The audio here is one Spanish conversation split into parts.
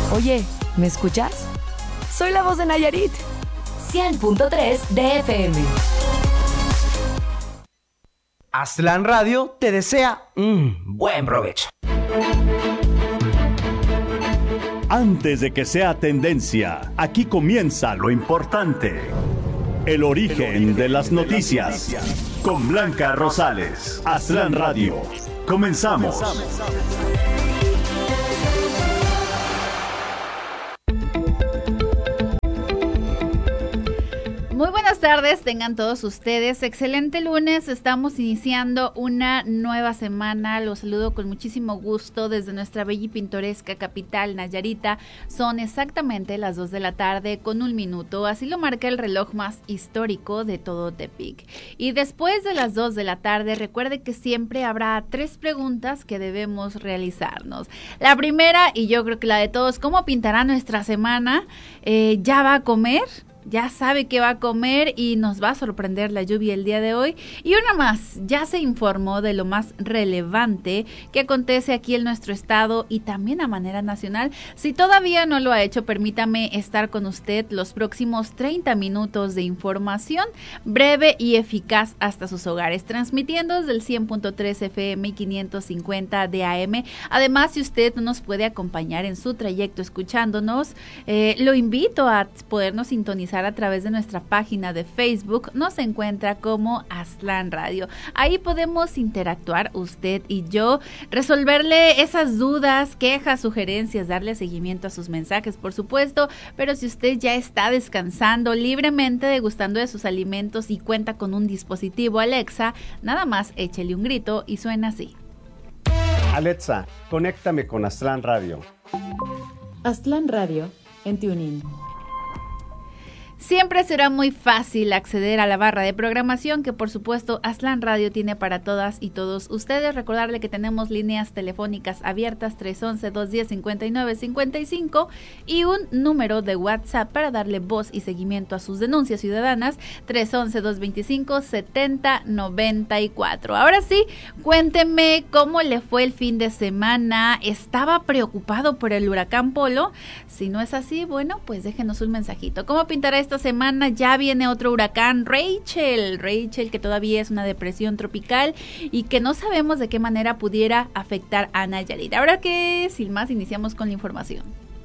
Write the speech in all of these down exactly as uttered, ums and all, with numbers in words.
Oye, ¿me escuchas? Soy la voz de Nayarit. cien punto tres de F M. Aztlán Radio te desea un buen provecho. Antes de que sea tendencia, aquí comienza lo importante. El origen, El origen de las noticias. De las noticias. Con Blanca Rosales. Aztlán Radio. Comenzamos. Comenzamos. Muy buenas tardes, tengan todos ustedes. Excelente lunes, estamos iniciando una nueva semana. Los saludo con muchísimo gusto desde nuestra bella y pintoresca capital, Nayarita. Son exactamente las dos de la tarde con un minuto. Así lo marca el reloj más histórico de todo Tepic. Y después de las dos de la tarde, recuerde que siempre habrá tres preguntas que debemos realizarnos. La primera, y yo creo que la de todos, ¿cómo pintará nuestra semana? Eh, ¿Ya va a comer? Ya sabe que va a comer y nos va a sorprender la lluvia el día de hoy. Y una más, ya se informó de lo más relevante que acontece aquí en nuestro estado y también a manera nacional. Si todavía no lo ha hecho, permítame estar con usted los próximos treinta minutos de información breve y eficaz hasta sus hogares, transmitiendo desde el cien punto tres F M y quinientos cincuenta de A M. Además, si usted nos puede acompañar en su trayecto escuchándonos, eh, lo invito a podernos sintonizar a través de nuestra página de Facebook. Nos encuentra como Aztlán Radio. Ahí podemos interactuar usted y yo, resolverle esas dudas, quejas, sugerencias, darle seguimiento a sus mensajes, por supuesto. Pero si usted ya está descansando libremente, degustando de sus alimentos y cuenta con un dispositivo Alexa, nada más échele un grito y suena así: Alexa, conéctame con Aztlán Radio. Aztlán Radio en TuneIn. Siempre será muy fácil acceder a la barra de programación que por supuesto Aztlán Radio tiene para todas y todos ustedes. Recordarle que tenemos líneas telefónicas abiertas tres once, dos diez, cincuenta y nueve cincuenta y cinco y un número de WhatsApp para darle voz y seguimiento a sus denuncias ciudadanas, tres once, dos veinticinco, setenta noventa y cuatro. Ahora sí, cuénteme cómo le fue el fin de semana. ¿Estaba preocupado por el huracán Polo? Si no es así, bueno, pues déjenos un mensajito. ¿Cómo pintará esta semana? Ya viene otro huracán, Rachel, Rachel, que todavía es una depresión tropical y que no sabemos de qué manera pudiera afectar a Nayarit. Ahora que, sin más, iniciamos con la información.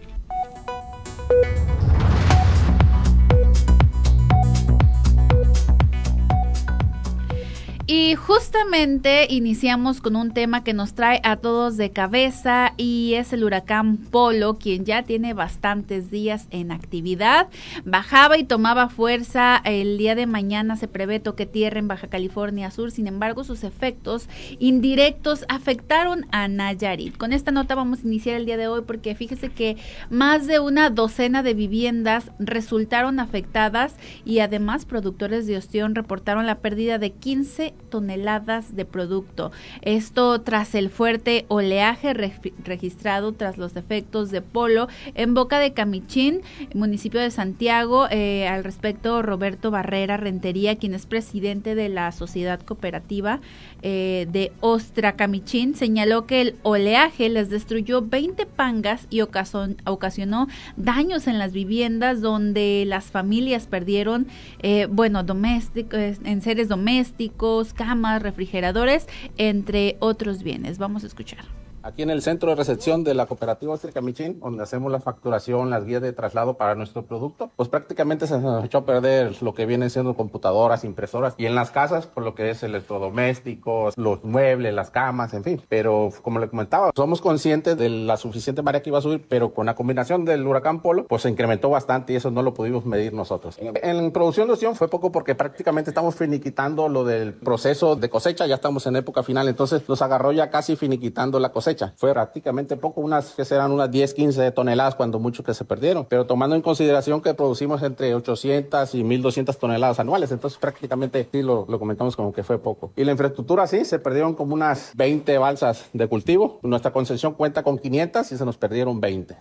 Y justamente iniciamos con un tema que nos trae a todos de cabeza y es el huracán Polo, quien ya tiene bastantes días en actividad. Bajaba y tomaba fuerza. El día de mañana se prevé toque tierra en Baja California Sur. Sin embargo, sus efectos indirectos afectaron a Nayarit. Con esta nota vamos a iniciar el día de hoy porque fíjese que más de una docena de viviendas resultaron afectadas y además productores de ostión reportaron la pérdida de quince toneladas de producto. Esto tras el fuerte oleaje re- registrado tras los efectos de Polo en Boca de Camichín, municipio de Santiago. Eh, al respecto, Roberto Barrera Rentería, quien es presidente de la Sociedad Cooperativa eh, de Ostra Camichín, señaló que el oleaje les destruyó veinte pangas y ocasion- ocasionó daños en las viviendas donde las familias perdieron, eh, bueno, domésticos, en seres domésticos, camas, refrigeradores, entre otros bienes. Vamos a escuchar. Aquí en el centro de recepción de la cooperativa Ostra Camichín, donde hacemos la facturación, las guías de traslado para nuestro producto, pues prácticamente se nos echó a perder lo que vienen siendo computadoras, impresoras, y en las casas, por lo que es electrodomésticos, los muebles, las camas, en fin. Pero como le comentaba, somos conscientes de la suficiente marea que iba a subir, pero con la combinación del huracán Polo, pues se incrementó bastante y eso no lo pudimos medir nosotros. En, en producción de ostión fue poco porque prácticamente estamos finiquitando lo del proceso de cosecha, ya estamos en época final, entonces nos agarró ya casi finiquitando la cosecha. Fue prácticamente poco, unas que serán unas diez, quince toneladas cuando mucho que se perdieron, pero tomando en consideración que producimos entre ochocientas y mil doscientas toneladas anuales, entonces prácticamente sí lo, lo comentamos como que fue poco. Y la infraestructura sí, se perdieron como unas veinte balsas de cultivo, nuestra concesión cuenta con quinientas y se nos perdieron veinte.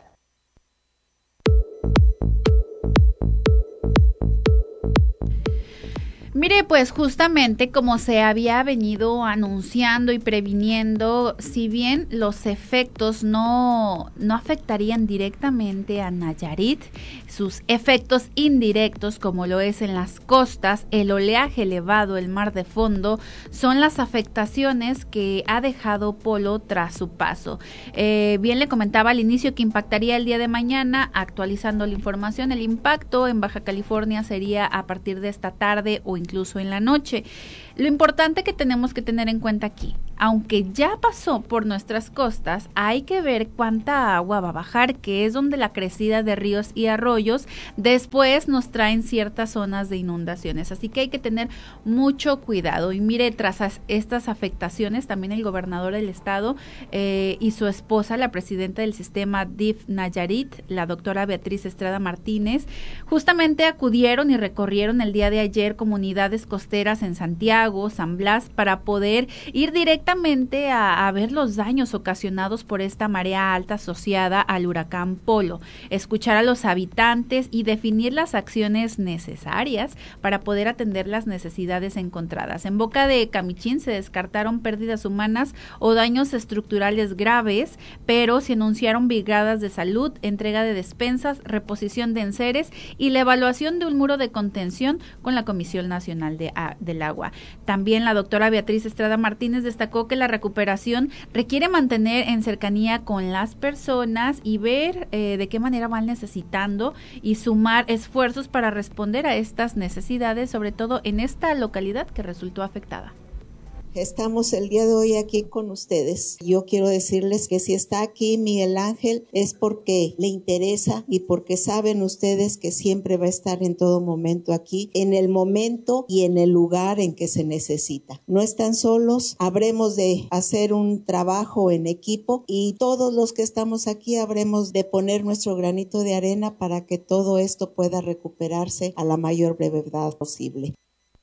Mire, pues justamente como se había venido anunciando y previniendo, si bien los efectos no, no afectarían directamente a Nayarit, sus efectos indirectos, como lo es en las costas, el oleaje elevado, el mar de fondo, son las afectaciones que ha dejado Polo tras su paso. Eh, bien le comentaba al inicio que impactaría el día de mañana, actualizando la información, el impacto en Baja California sería a partir de esta tarde o incluso en la noche. Lo importante que tenemos que tener en cuenta aquí, aunque ya pasó por nuestras costas, hay que ver cuánta agua va a bajar, que es donde la crecida de ríos y arroyos después nos traen ciertas zonas de inundaciones. Así que hay que tener mucho cuidado. Y mire, tras estas afectaciones, también el gobernador del estado eh, y su esposa, la presidenta del sistema D I F Nayarit, la doctora Beatriz Estrada Martínez, justamente acudieron y recorrieron el día de ayer comunidades costeras en Santiago, San Blas, para poder ir directamente a, a ver los daños ocasionados por esta marea alta asociada al huracán Polo, escuchar a los habitantes y definir las acciones necesarias para poder atender las necesidades encontradas. En Boca de Camichín se descartaron pérdidas humanas o daños estructurales graves, pero se anunciaron brigadas de salud, entrega de despensas, reposición de enseres y la evaluación de un muro de contención con la Comisión Nacional de, a, del Agua. También la doctora Beatriz Estrada Martínez destacó que la recuperación requiere mantener en cercanía con las personas y ver eh, de qué manera van necesitando y sumar esfuerzos para responder a estas necesidades, sobre todo en esta localidad que resultó afectada. Estamos el día de hoy aquí con ustedes. Yo quiero decirles que si está aquí Miguel Ángel es porque le interesa y porque saben ustedes que siempre va a estar en todo momento aquí, en el momento y en el lugar en que se necesita. No están solos, habremos de hacer un trabajo en equipo y todos los que estamos aquí habremos de poner nuestro granito de arena para que todo esto pueda recuperarse a la mayor brevedad posible.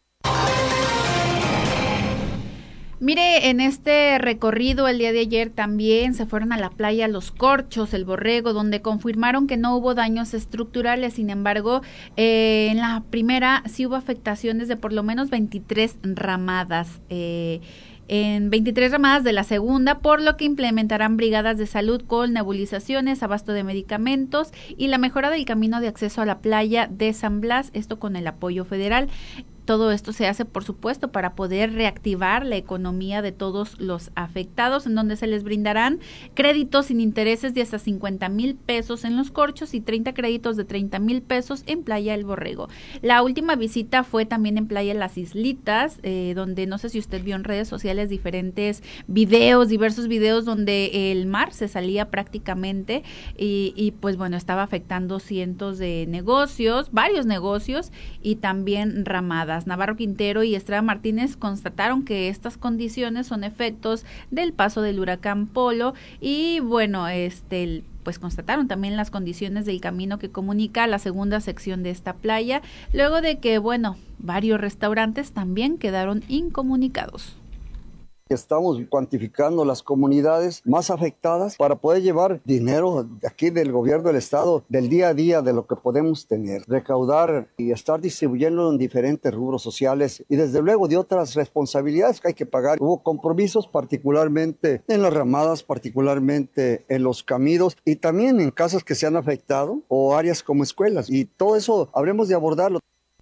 Mire, en este recorrido el día de ayer también se fueron a la playa Los Corchos, El Borrego, donde confirmaron que no hubo daños estructurales. Sin embargo, eh, en la primera sí hubo afectaciones de por lo menos veintitrés ramadas. Eh, en veintitrés ramadas de la segunda, por lo que implementarán brigadas de salud con nebulizaciones, abasto de medicamentos y la mejora del camino de acceso a la playa de San Blas, esto con el apoyo federal. Todo esto se hace, por supuesto, para poder reactivar la economía de todos los afectados, en donde se les brindarán créditos sin intereses de hasta cincuenta mil pesos en Los Corchos y treinta créditos de treinta mil pesos en Playa El Borrego. La última visita fue también en Playa Las Islitas, eh, donde no sé si usted vio en redes sociales diferentes videos, diversos videos donde el mar se salía prácticamente y, y pues bueno, estaba afectando cientos de negocios, varios negocios y también ramadas. Navarro Quintero y Estrada Martínez constataron que estas condiciones son efectos del paso del huracán Polo y bueno, este pues constataron también las condiciones del camino que comunica la segunda sección de esta playa, luego de que bueno, varios restaurantes también quedaron incomunicados. Estamos cuantificando las comunidades más afectadas para poder llevar dinero de aquí del gobierno del estado del día a día de lo que podemos tener, recaudar y estar distribuyendo en diferentes rubros sociales y desde luego de otras responsabilidades que hay que pagar. Hubo compromisos particularmente en las ramadas, particularmente en los caminos y también en casas que se han afectado o áreas como escuelas y todo eso habremos de abordarlo.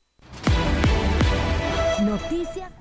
Noticias.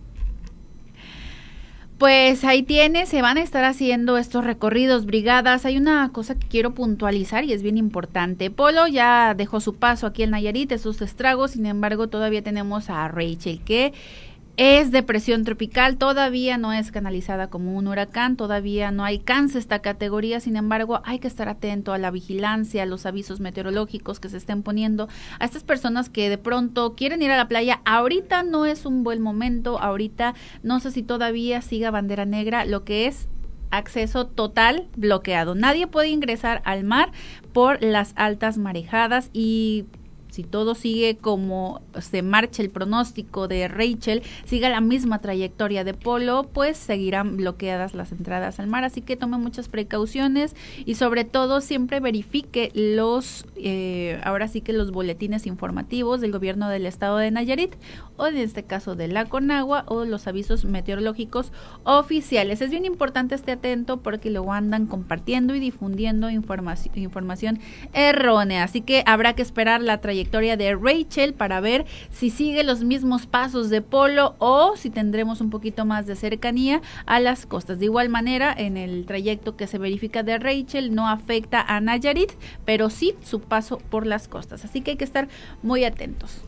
Pues ahí tiene, se van a estar haciendo estos recorridos, brigadas. Hay una cosa que quiero puntualizar y es bien importante. Polo ya dejó su paso aquí en Nayarit, esos estragos, sin embargo todavía tenemos a Rachel, que es depresión tropical, todavía no es canalizada como un huracán, todavía no alcanza esta categoría, sin embargo hay que estar atento a la vigilancia, a los avisos meteorológicos que se estén poniendo a estas personas que de pronto quieren ir a la playa. Ahorita no es un buen momento, ahorita no sé si todavía siga bandera negra, lo que es acceso total bloqueado. Nadie puede ingresar al mar por las altas marejadas y si todo sigue como se marcha el pronóstico de Rachel, siga la misma trayectoria de Polo, pues seguirán bloqueadas las entradas al mar, así que tome muchas precauciones y sobre todo siempre verifique los, eh, ahora sí que los boletines informativos del gobierno del estado de Nayarit, o en este caso de la Conagua, o los avisos meteorológicos oficiales. Es bien importante estar atento porque luego andan compartiendo y difundiendo información, información errónea, así que habrá que esperar la trayectoria de Rachel para ver si sigue los mismos pasos de Polo o si tendremos un poquito más de cercanía a las costas. De igual manera, en el trayecto que se verifica de Rachel no afecta a Nayarit, pero sí su paso por las costas, así que hay que estar muy atentos.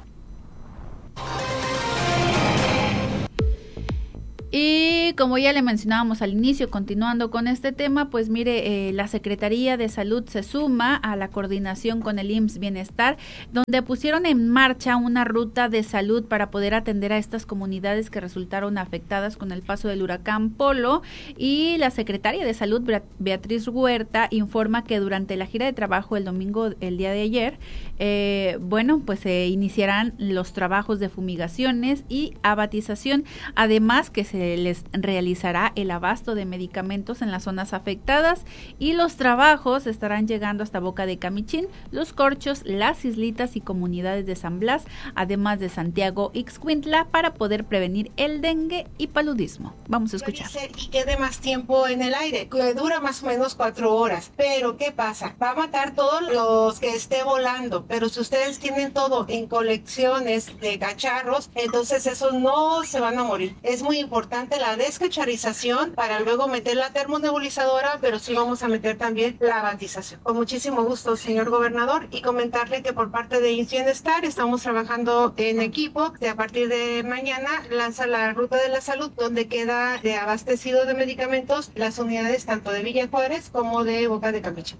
Y como ya le mencionábamos al inicio, continuando con este tema, pues mire, eh, la Secretaría de Salud se suma a la coordinación con el I M S S Bienestar, donde pusieron en marcha una ruta de salud para poder atender a estas comunidades que resultaron afectadas con el paso del huracán Polo. Y la Secretaria de Salud, Beatriz Huerta, informa que durante la gira de trabajo el domingo, el día de ayer, eh, bueno, pues se eh, iniciarán los trabajos de fumigaciones y abatización, además que se les realizará el abasto de medicamentos en las zonas afectadas y los trabajos estarán llegando hasta Boca de Camichín, Los Corchos, Las Islitas y comunidades de San Blas, además de Santiago Ixcuintla, para poder prevenir el dengue y paludismo. Vamos a escuchar. Y quede más tiempo en el aire, que dura más o menos cuatro horas, pero ¿qué pasa? Va a matar todos los que esté volando, pero si ustedes tienen todo en colecciones de cacharros, entonces esos no se van a morir. Es muy importante la descacharización para luego meter la termonebulizadora, pero sí vamos a meter también la abatización. Con muchísimo gusto, señor gobernador, y comentarle que por parte de I M S S Bienestar estamos trabajando en equipo. De a partir de mañana lanza la ruta de la salud, donde queda de abastecido de medicamentos las unidades tanto de Villa Juárez como de Boca de Campeche.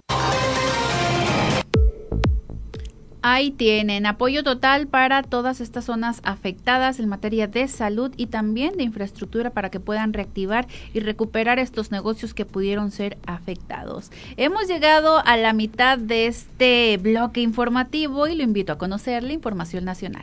Ahí tienen apoyo total para todas estas zonas afectadas en materia de salud y también de infraestructura para que puedan reactivar y recuperar estos negocios que pudieron ser afectados. Hemos llegado a la mitad de este bloque informativo y lo invito a conocer la información nacional.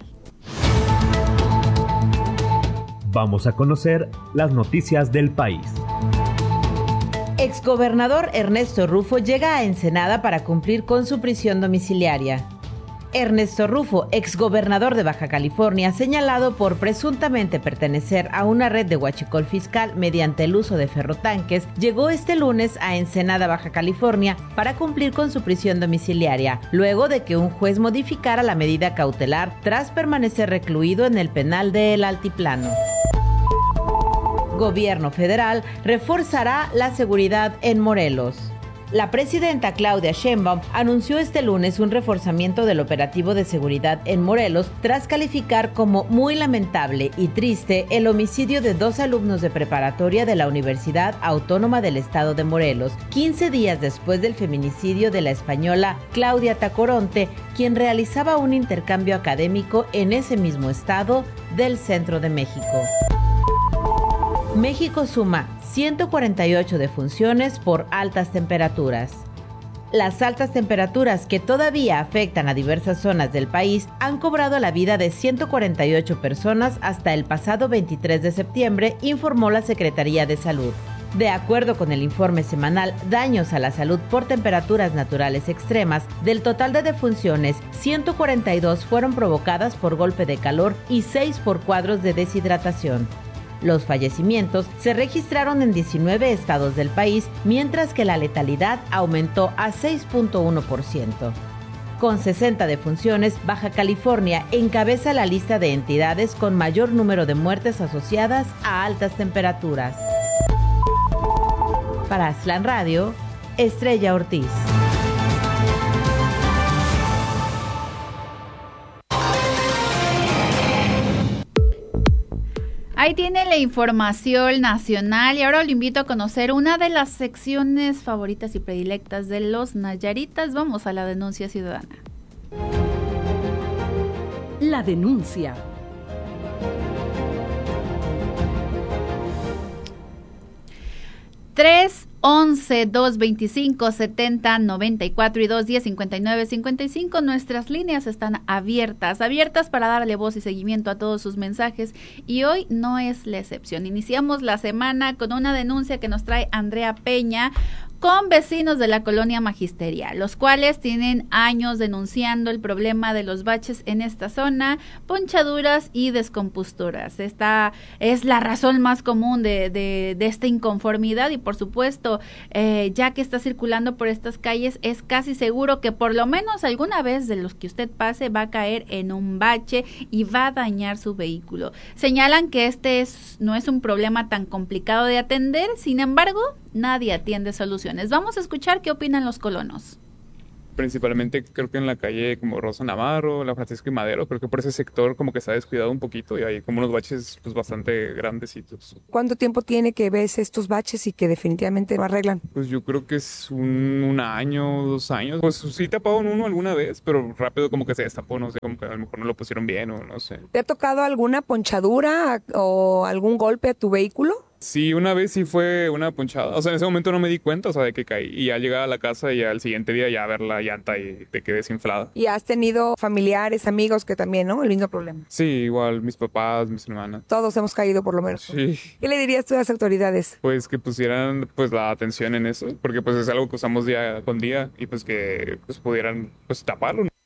Vamos a conocer las noticias del país. Exgobernador Ernesto Rufo llega a Ensenada para cumplir con su prisión domiciliaria. Ernesto Rufo, exgobernador de Baja California, señalado por presuntamente pertenecer a una red de huachicol fiscal mediante el uso de ferrotanques, llegó este lunes a Ensenada, Baja California, para cumplir con su prisión domiciliaria, luego de que un juez modificara la medida cautelar tras permanecer recluido en el penal de El Altiplano. Gobierno federal reforzará la seguridad en Morelos. La presidenta Claudia Sheinbaum anunció este lunes un reforzamiento del operativo de seguridad en Morelos tras calificar como muy lamentable y triste el homicidio de dos alumnos de preparatoria de la Universidad Autónoma del Estado de Morelos, quince días después del feminicidio de la española Claudia Tacoronte, quien realizaba un intercambio académico en ese mismo estado del centro de México. México suma ciento cuarenta y ocho defunciones por altas temperaturas. Las altas temperaturas que todavía afectan a diversas zonas del país han cobrado la vida de ciento cuarenta y ocho personas hasta el pasado veintitrés de septiembre, informó la Secretaría de Salud. De acuerdo con el informe semanal Daños a la Salud por Temperaturas Naturales Extremas, del total de defunciones, ciento cuarenta y dos fueron provocadas por golpe de calor y seis por cuadros de deshidratación. Los fallecimientos se registraron en diecinueve estados del país, mientras que la letalidad aumentó a seis punto uno por ciento. Con sesenta defunciones, Baja California encabeza la lista de entidades con mayor número de muertes asociadas a altas temperaturas. Para Aztlán Radio, Estrella Ortiz. Ahí tiene la información nacional y ahora lo invito a conocer una de las secciones favoritas y predilectas de los nayaritas. Vamos a la denuncia ciudadana. La denuncia. Tres once, dos veinticinco, setenta, noventa y cuatro y dos diez, cincuenta y nueve, cincuenta y cinco. Nuestras líneas están abiertas, abiertas para darle voz y seguimiento a todos sus mensajes, y hoy no es la excepción. Iniciamos la semana con una denuncia que nos trae Andrea Peña con vecinos de la colonia Magisteria, los cuales tienen años denunciando el problema de los baches en esta zona, ponchaduras y descomposturas. Esta es la razón más común de, de, de esta inconformidad, y por supuesto, eh, ya que está circulando por estas calles, es casi seguro que por lo menos alguna vez de los que usted pase va a caer en un bache y va a dañar su vehículo. Señalan que este es, no es un problema tan complicado de atender, sin embargo, nadie atiende soluciones. Vamos a escuchar qué opinan los colonos. Principalmente creo que en la calle como Rosa Navarro, la Francisco y Madero, creo que por ese sector como que se ha descuidado un poquito y hay como unos baches pues bastante grandecitos. ¿Cuánto tiempo tiene que ves estos baches y que definitivamente no arreglan? Pues yo creo que es un, un año, dos años. Pues sí taparon uno alguna vez, pero rápido como que se destapó, no sé, como que a lo mejor no lo pusieron bien o no sé. ¿Te ha tocado alguna ponchadura o algún golpe a tu vehículo? Sí, una vez sí fue una ponchada. O sea, en ese momento no me di cuenta, o sea, de que caí. Y ya llegaba a la casa y al siguiente día ya ver la llanta y te quedé desinflada. ¿Y has tenido familiares, amigos que también, ¿no? El mismo problema. Sí, igual mis papás, mis hermanas. Todos hemos caído por lo menos. Sí. ¿Qué le dirías tú a las autoridades? Pues que pusieran pues la atención en eso, porque pues es algo que usamos día con día y pues que pues pudieran pues taparlo, ¿no?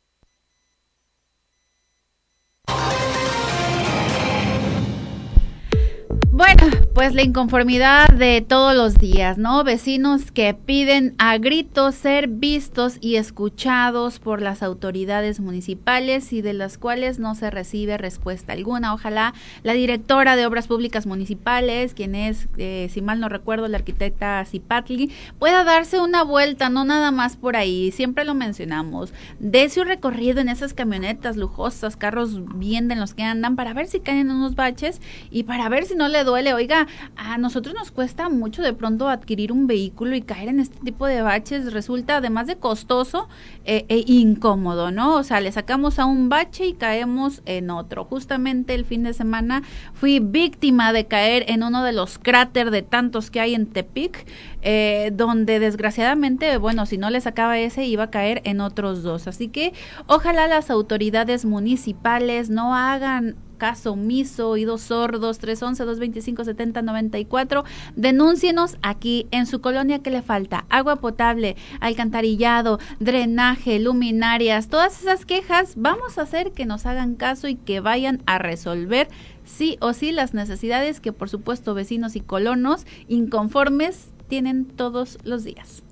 Bueno, pues la inconformidad de todos los días, ¿no? Vecinos que piden a gritos ser vistos y escuchados por las autoridades municipales y de las cuales no se recibe respuesta alguna. Ojalá la directora de Obras Públicas Municipales, quien es, eh, si mal no recuerdo, la arquitecta Zipatli, pueda darse una vuelta, no nada más por ahí, siempre lo mencionamos, dése un recorrido en esas camionetas lujosas, carros bien de los que andan, para ver si caen en unos baches y para ver si no le duele. Oiga, a nosotros nos cuesta mucho de pronto adquirir un vehículo y caer en este tipo de baches resulta además de costoso eh, e incómodo, ¿no? O sea, le sacamos a un bache y caemos en otro. Justamente el fin de semana fui víctima de caer en uno de los cráteres de tantos que hay en Tepic, eh, donde desgraciadamente, bueno, si no le sacaba ese iba a caer en otros dos. Así que ojalá las autoridades municipales no hagan caso omiso, oídos sordos. Tres once, dos veinticinco, setenta, noventa y cuatro. Denúncienos aquí en su colonia que le falta agua potable, alcantarillado, drenaje, luminarias, todas esas quejas. Vamos a hacer que nos hagan caso y que vayan a resolver sí o sí las necesidades que por supuesto vecinos y colonos inconformes tienen todos los días.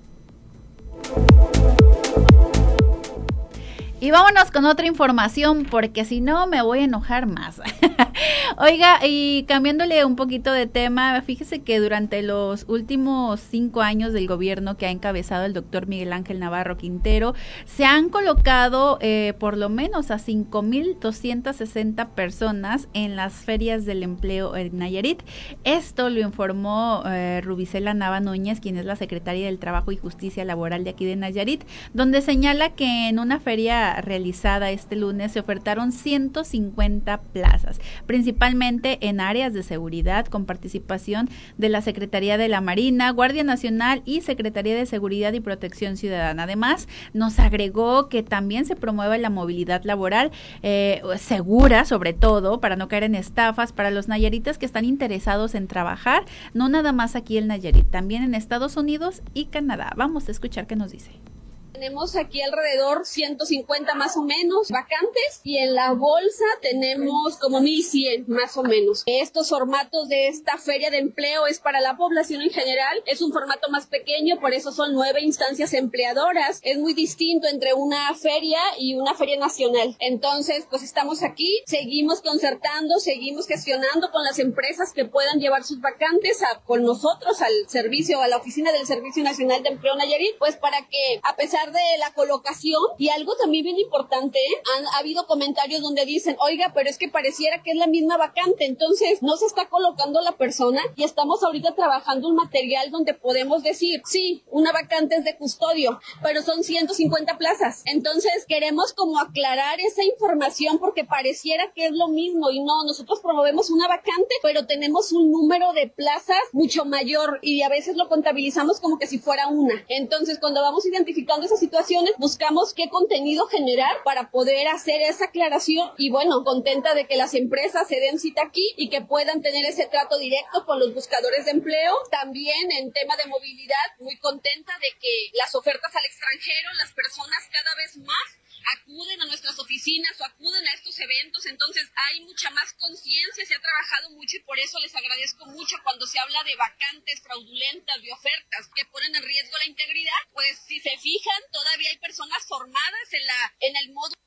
Y vámonos con otra información, porque si no me voy a enojar más. Oiga, y cambiándole un poquito de tema, fíjese que durante los últimos cinco años del gobierno que ha encabezado el doctor Miguel Ángel Navarro Quintero, se han colocado eh, por lo menos a cinco mil doscientas sesenta personas en las ferias del empleo en Nayarit. Esto lo informó eh, Rubicela Nava Núñez, quien es la secretaria del Trabajo y Justicia Laboral de aquí de Nayarit, donde señala que en una feria realizada este lunes se ofertaron ciento cincuenta plazas, principalmente en áreas de seguridad, con participación de la Secretaría de la Marina, Guardia Nacional y Secretaría de Seguridad y Protección Ciudadana. Además, nos agregó que también se promueve la movilidad laboral eh, segura, sobre todo, para no caer en estafas, para los nayaritas que están interesados en trabajar, no nada más aquí en Nayarit, también en Estados Unidos y Canadá. Vamos a escuchar qué nos dice. Tenemos aquí alrededor ciento cincuenta más o menos vacantes y en la bolsa tenemos como mil cien más o menos. Estos formatos de esta feria de empleo es para la población en general, es un formato más pequeño, por eso son nueve instancias empleadoras. Es muy distinto entre una feria y una feria nacional. Entonces, pues estamos aquí, seguimos concertando, seguimos gestionando con las empresas que puedan llevar sus vacantes a, con nosotros al servicio, a la oficina del Servicio Nacional de Empleo Nayarit, pues para que a pesar hablar de la colocación y algo también bien importante, ¿eh? Han ha habido comentarios donde dicen, oiga, pero es que pareciera que es la misma vacante, entonces no se está colocando la persona y estamos ahorita trabajando un material donde podemos decir, sí, una vacante es de custodio, pero son ciento cincuenta plazas, entonces queremos como aclarar esa información porque pareciera que es lo mismo y no, nosotros promovemos una vacante, pero tenemos un número de plazas mucho mayor y a veces lo contabilizamos como que si fuera una. Entonces, cuando vamos identificando esas situaciones, buscamos qué contenido generar para poder hacer esa aclaración y bueno, contenta de que las empresas se den cita aquí y que puedan tener ese trato directo con los buscadores de empleo. También en tema de movilidad, muy contenta de que las ofertas al extranjero, las personas cada vez más acuden a nuestras oficinas o acuden a estos eventos, entonces hay mucha más conciencia, se ha trabajado mucho y por eso les agradezco mucho cuando se habla de vacantes fraudulentas, de ofertas que ponen en riesgo la integridad, pues si se fijan, todavía hay personas formadas en la en el modo